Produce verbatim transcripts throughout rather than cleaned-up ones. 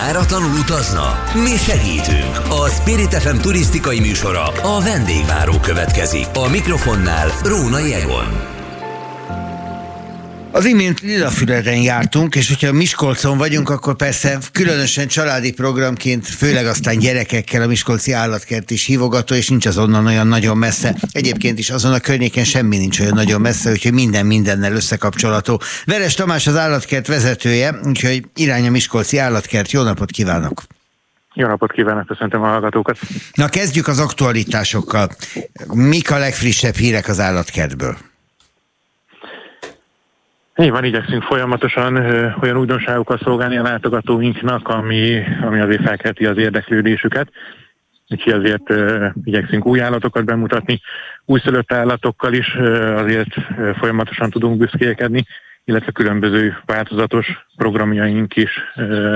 Váratlanul utazna? Mi segítünk! A Spirit ef em turisztikai műsora, a vendégváró következik. A mikrofonnál Rónai Egon. Az imént Lilafüreden jártunk, és hogyha Miskolcon vagyunk, akkor persze különösen családi programként, főleg aztán gyerekekkel a miskolci állatkert is hívogató, és nincs azonnan olyan nagyon messze. Egyébként is azon a környéken semmi nincs olyan nagyon messze, úgyhogy minden mindennel összekapcsolható. Veres Tamás az állatkert vezetője, úgyhogy irány a miskolci állatkert. Jó napot kívánok! Jó napot kívánok, köszöntöm a hallgatókat! Na, kezdjük az aktualitásokkal. Mik a legfrissebb hírek az állatkertből? Nyilván igyekszünk folyamatosan ö, olyan újdonságokkal szolgálni a látogatóinknak, ami, ami azért felkelti az érdeklődésüket. Úgyhogy azért ö, igyekszünk új állatokat bemutatni, újszülött állatokkal is ö, azért ö, folyamatosan tudunk büszkélkedni, illetve különböző változatos programjaink is ö,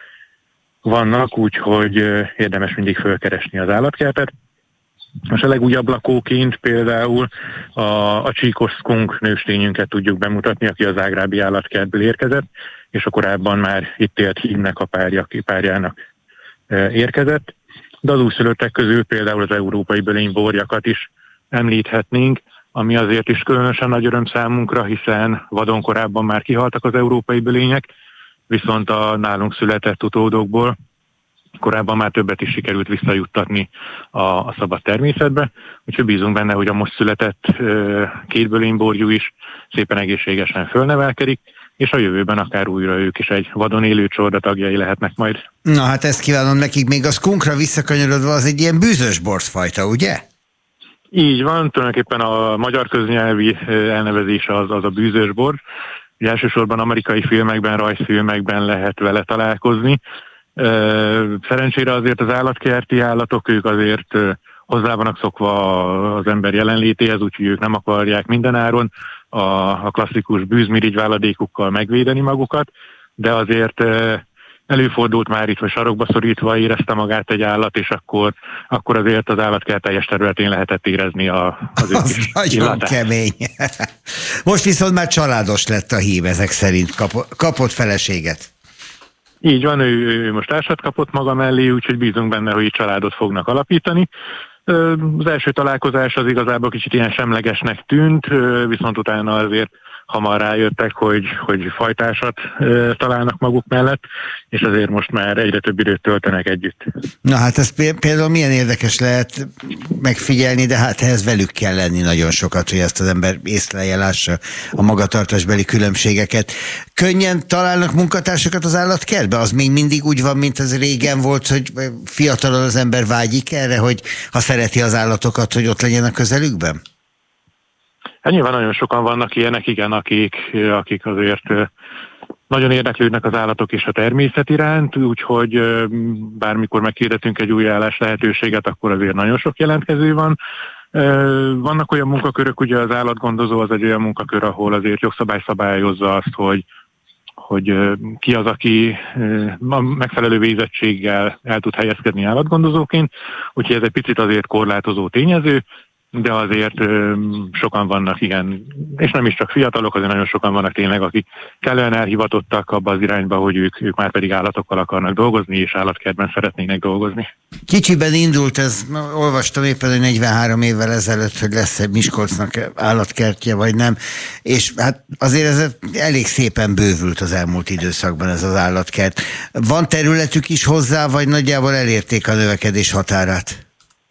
vannak, úgyhogy ö, érdemes mindig fölkeresni az állatkertet. Most a legújabb lakóként például a, a csíkos skunk nőstényünket tudjuk bemutatni, aki az zágrábi állatkertből érkezett, és a korábban már itt élt hímnek a párja, párjának e, érkezett. De az újszülöttek közül például az európai bölényborjakat is említhetnénk, ami azért is különösen nagy öröm számunkra, hiszen vadon korábban már kihaltak az európai bölények, viszont a nálunk született utódokból korábban már többet is sikerült visszajuttatni a, a szabad természetbe, úgyhogy bízunk benne, hogy a most született ö, két bölényborjú is szépen egészségesen fölnevelkedik, és a jövőben akár újra ők is egy vadon élő csorda tagjai lehetnek majd. Na hát ezt kívánom nekik. Még a skunkra visszakanyarodva, az egy ilyen bűzös borszfajta, ugye? Így van, tulajdonképpen a magyar köznyelvi elnevezése az, az a bűzös bor. Elsősorban amerikai filmekben, rajzfilmekben lehet vele találkozni. Szerencsére azért az állatkerti állatok, ők azért hozzá vannak szokva az ember jelenlétéhez, úgyhogy ők nem akarják mindenáron a, a klasszikus bűzmirigyváladékukkal megvédeni magukat, de azért előfordult már itt, vagy sarokba szorítva érezte magát egy állat, és akkor, akkor azért az állatkert teljes területén lehetett érezni a, az ő az kis nagyon illatát. Kemény. Most viszont már családos lett a hím, ezek szerint kapott, kapott feleséget. Így van, ő, ő most társat kapott maga mellé, úgyhogy bízunk benne, hogy családot fognak alapítani. Az első találkozás az igazából kicsit ilyen semlegesnek tűnt, viszont utána azért hamar rájöttek, hogy, hogy fajtársat találnak maguk mellett, és azért most már egyre több időt töltenek együtt. Na hát ez például milyen érdekes lehet megfigyelni, de hát ehhez velük kell lenni nagyon sokat, hogy ezt az ember észlelje, lássa a magatartásbeli különbségeket. Könnyen találnak munkatársakat az állatkertbe? Az még mindig úgy van, mint az régen volt, hogy fiatalon az ember vágyik erre, hogy ha szereti az állatokat, hogy ott legyen a közelükben? Hát nyilván nagyon sokan vannak ilyenek, igen, akik, akik azért nagyon érdeklődnek az állatok és a természet iránt, úgyhogy bármikor meghirdetünk egy új állás lehetőséget, akkor azért nagyon sok jelentkező van. Vannak olyan munkakörök, ugye az állatgondozó az egy olyan munkakör, ahol azért jogszabály szabályozza azt, hogy, hogy ki az, aki megfelelő végzettséggel el tud helyezkedni állatgondozóként, úgyhogy ez egy picit azért korlátozó tényező, de azért ö, sokan vannak, igen, és nem is csak fiatalok, azért nagyon sokan vannak tényleg, akik kellően elhivatottak abba az irányba, hogy ők, ők már pedig állatokkal akarnak dolgozni, és állatkertben szeretnének dolgozni. Kicsiben indult ez, olvastam éppen, hogy negyvenhárom évvel ezelőtt, hogy lesz egy Miskolcnak állatkertje, vagy nem, és hát azért ez elég szépen bővült az elmúlt időszakban ez az állatkert. Van területük is hozzá, vagy nagyjából elérték a növekedés határát?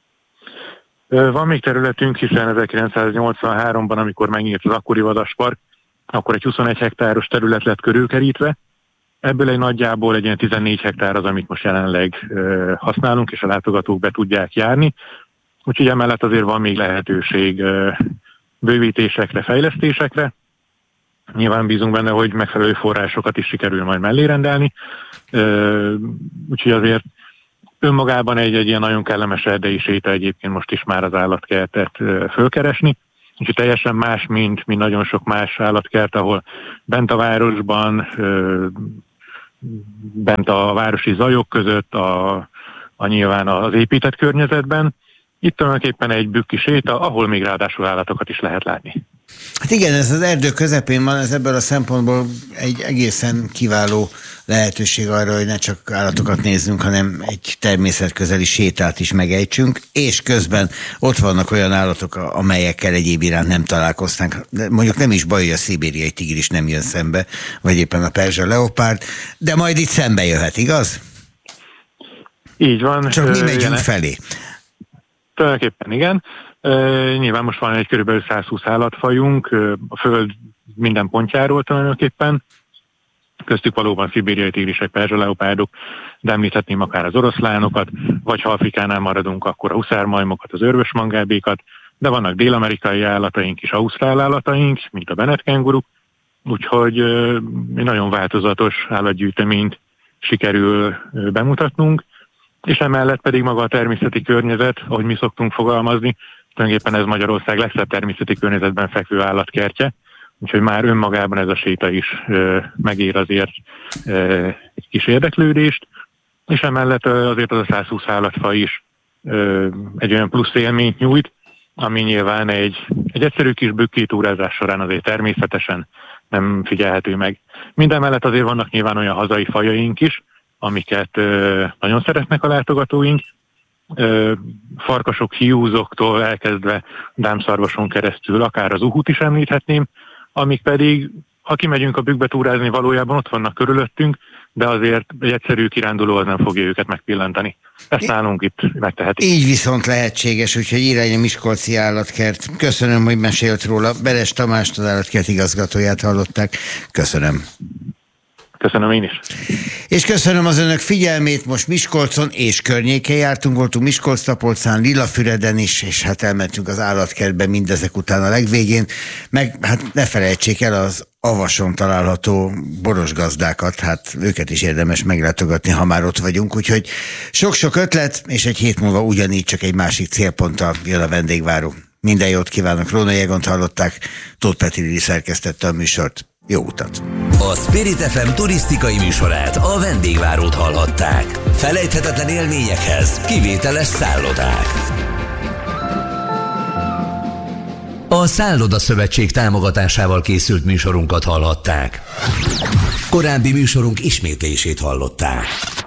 Van még területünk, hiszen ezerkilencszáznyolcvanháromban, amikor megnyílt az akkori vadaspark, akkor egy huszonegy hektáros terület lett körülkerítve. Ebből egy nagyjából egy ilyen tizennégy hektár az, amit most jelenleg ö, használunk, és a látogatók be tudják járni. Úgyhogy emellett azért van még lehetőség ö, bővítésekre, fejlesztésekre. Nyilván bízunk benne, hogy megfelelő forrásokat is sikerül majd mellé rendelni. Ö, úgyhogy azért önmagában egy, egy ilyen nagyon kellemes erdei séta egyébként most is már az állatkertet fölkeresni. Úgyhogy teljesen más, mint, mint nagyon sok más állatkert, ahol bent a városban, bent a városi zajok között, a, a nyilván az épített környezetben. Itt tulajdonképpen egy bükki séta, ahol még ráadásul állatokat is lehet látni. Hát igen, ez az erdő közepén van, ez ebből a szempontból egy egészen kiváló lehetőség arra, hogy ne csak állatokat nézzünk, hanem egy természetközeli sétát is megejtsünk, és közben ott vannak olyan állatok, amelyekkel egyéb iránt nem találkoztánk. De mondjuk nem is baj, hogy a szibériai tigris nem jön szembe, vagy éppen a perzsa leopárd, de majd itt szembe jöhet, igaz? Így van. Csak mi megyünk jelen... felé. Tulajdonképpen igen. Uh, nyilván most van egy kb. százhúsz állatfajunk uh, a föld minden pontjáról tulajdonképpen. Köztük valóban szibériai tigrisek, perzsa leopárdok, de említhetném akár az oroszlánokat, vagy ha Afrikánál maradunk, akkor a huszármajmokat, az örvösmangábékat, de vannak dél-amerikai állataink is, ausztrál állataink, mint a benetkenguruk, úgyhogy uh, egy nagyon változatos állatgyűjteményt sikerül uh, bemutatnunk, és emellett pedig maga a természeti környezet, ahogy mi szoktunk fogalmazni, tulajdonképpen ez Magyarország legszebb természeti környezetben fekvő állatkertje, úgyhogy már önmagában ez a séta is ö, megér azért ö, egy kis érdeklődést, és emellett ö, azért az a százhúsz állatfaj is ö, egy olyan plusz élményt nyújt, ami nyilván egy, egy egyszerű kis bükkitúrázás során azért természetesen nem figyelhető meg. Mindemellett azért vannak nyilván olyan hazai fajaink is, amiket ö, nagyon szeretnek a látogatóink, ö, farkasok, hiúzoktól elkezdve dámszarvason keresztül, akár az uhut is említhetném, amik pedig, ha kimegyünk a bükkbe túrázni, valójában ott vannak körülöttünk, de azért egy egyszerű kiránduló az nem fogja őket megpillantani. Ezt nálunk itt megtehetik. Így viszont lehetséges, úgyhogy irány a Miskolci Állatkert. Köszönöm, hogy mesélt róla. Beres Tamást, az Állatkert igazgatóját hallották. Köszönöm. Köszönöm én is. És köszönöm az önök figyelmét, most Miskolcon és környéken jártunk, voltunk Miskolc-Tapolcán, Lillafüreden is, és hát elmentünk az állatkertbe mindezek után a legvégén, meg hát ne felejtsék el az Avason található borosgazdákat, hát őket is érdemes meglátogatni, ha már ott vagyunk, úgyhogy sok-sok ötlet, és egy hét múlva ugyanígy csak egy másik célponttal jön a vendégváró. Minden jót kívánok, Rónai Egont hallották, Tóth Peti Lili szerkesztette a műsort. Jó utat! A Spirit ef em turisztikai műsorát, a vendégvárót hallhatták. Felejthetetlen élményekhez kivételes szállodák. A Szálloda Szövetség támogatásával készült műsorunkat hallhatták. Korábbi műsorunk ismétlését hallották.